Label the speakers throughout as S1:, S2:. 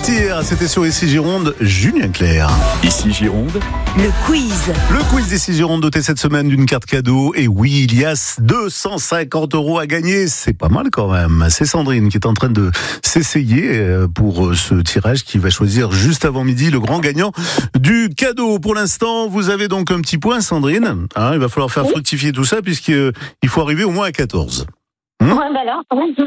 S1: Sortir, c'était sur Ici Gironde, Julien Clerc.
S2: Ici Gironde,
S3: le quiz.
S1: Le quiz d'Ici Gironde doté cette semaine d'une carte cadeau. Et oui, il y a 250 € à gagner. C'est pas mal quand même. C'est Sandrine qui est en train de s'essayer pour ce tirage qui va choisir juste avant midi le grand gagnant du cadeau. Pour l'instant, vous avez donc un petit point, Sandrine. Il va falloir faire fructifier tout ça puisqu'il faut arriver au moins à 14.
S4: Ouais, bah alors.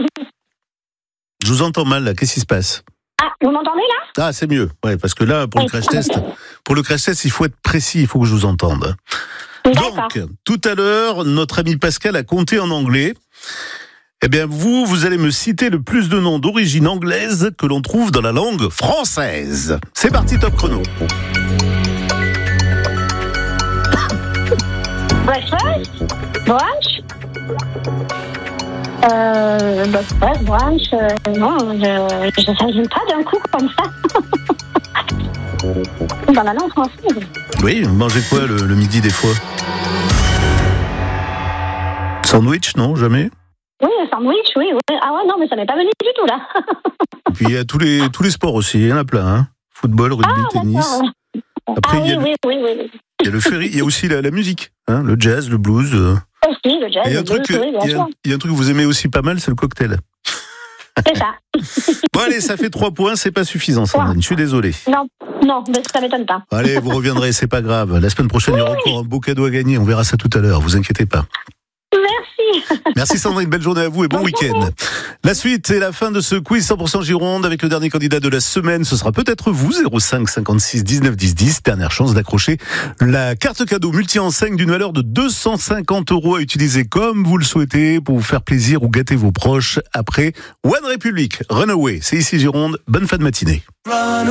S1: Je vous entends mal là. Qu'est-ce qui se passe?
S4: Ah, vous m'entendez là?
S1: Ah, c'est mieux. Ouais, parce que là, pour le crash test, il faut être précis, il faut que je vous entende.
S4: D'accord.
S1: Donc, tout à l'heure, notre ami Pascal a compté en anglais. Eh bien, vous allez me citer le plus de noms d'origine anglaise que l'on trouve dans la langue française. C'est parti, top chrono.
S4: Breakfast, brunch, brunch, non, je ne s'agit pas d'un coup comme ça. Dans la langue française.
S1: Oui, vous mangez quoi le midi des fois? Sandwich, non? Jamais?
S4: Oui, un sandwich, oui. Ah ouais, non, mais ça m'est pas venu du tout là.
S1: Et puis il y a tous les sports aussi, il y en a plein. Hein. Football, rugby, tennis. Après, il y a
S4: oui.
S1: Il y a le ferry, il y a aussi la musique, hein, le jazz, le blues.
S4: Aussi, le jazz,
S1: il y a un truc que vous aimez aussi pas mal, c'est le cocktail.
S4: C'est ça.
S1: Bon allez, ça fait 3 points, c'est pas suffisant, Sandrine, je suis désolé.
S4: Non, mais ça m'étonne pas.
S1: Allez, vous reviendrez, c'est pas grave. La semaine prochaine, il y aura encore un beau cadeau à gagner, on verra ça tout à l'heure, vous inquiétez pas.
S4: Merci.
S1: Merci Sandrine, belle journée à vous et bon week-end. La suite, c'est la fin de ce quiz 100% Gironde avec le dernier candidat de la semaine. Ce sera peut-être vous, 05 56 19 10 10. Dernière chance d'accrocher la carte cadeau multi-enseigne d'une valeur de 250 € à utiliser comme vous le souhaitez pour vous faire plaisir ou gâter vos proches après One Republic, Runaway. C'est Ici Gironde, bonne fin de matinée.